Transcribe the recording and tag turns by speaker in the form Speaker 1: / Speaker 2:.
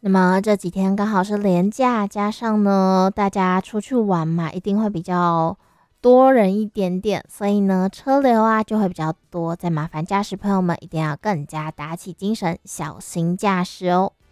Speaker 1: 那么这几天刚好是连假，加上呢大家出去玩嘛，一定会比较多人一点点，所以呢车流啊就会比较多，再麻烦驾驶朋友们一定要更加打起精神，小心驾驶哦。